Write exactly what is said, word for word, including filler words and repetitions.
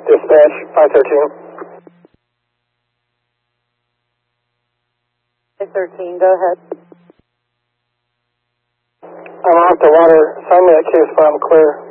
Dispatch, five thirteen. five thirteen, go ahead. I'm off the water. Sign me that case file. I'm clear.